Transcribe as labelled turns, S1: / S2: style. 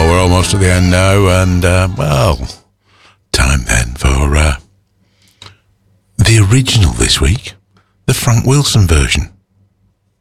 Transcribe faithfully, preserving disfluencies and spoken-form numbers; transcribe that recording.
S1: Well, we're almost at the end now, and, uh, well, time then for uh, the original this week, the Frank Wilson version.